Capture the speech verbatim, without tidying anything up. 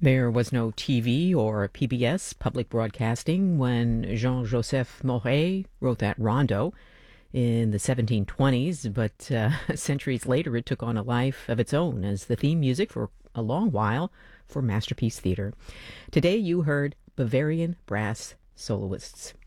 There was no T V or P B S, public broadcasting, when Jean-Joseph Moret wrote that rondo in the seventeen twenties, but uh, centuries later it took on a life of its own as the theme music for a long while for Masterpiece Theater. Today you heard Bavarian Brass Soloists.